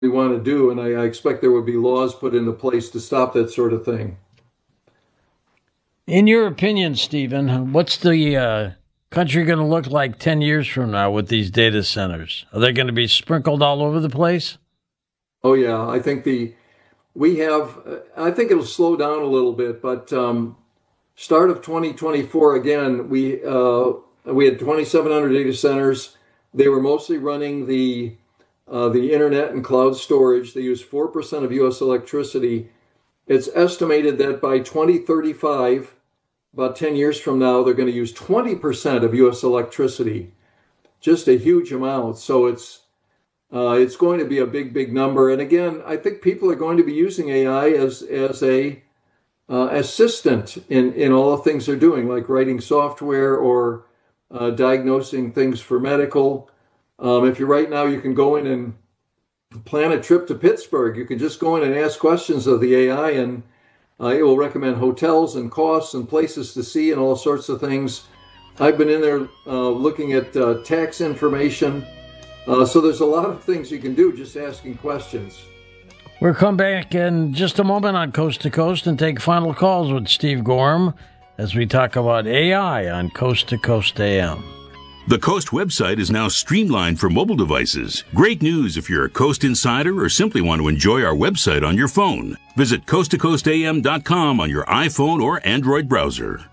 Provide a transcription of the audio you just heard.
we want to do, and I expect there would be laws put into place to stop that sort of thing. In your opinion, Stephen, what's the country going to look like 10 years from now with these data centers? Are they going to be sprinkled all over the place? Oh yeah, I think I think it'll slow down a little bit, but start of 2024 again, we had 2,700 data centers. They were mostly running the internet and cloud storage. They use 4% of U.S. electricity. It's estimated that by 2035, about 10 years from now, they're going to use 20% of U.S. electricity. Just a huge amount. So it's going to be a big number. And again, I think people are going to be using AI as a assistant in all the things they're doing, like writing software or diagnosing things for medical. If you right now, you can go in and plan a trip to Pittsburgh. You can just go in and ask questions of the AI, and it will recommend hotels and costs and places to see and all sorts of things. I've been in there looking at tax information. So there's a lot of things you can do just asking questions. We'll come back in just a moment on Coast to Coast and take final calls with Steve Gorham as we talk about AI on Coast to Coast AM. The Coast website is now streamlined for mobile devices. Great news if you're a Coast insider or simply want to enjoy our website on your phone. Visit coasttocoastam.com on your iPhone or Android browser.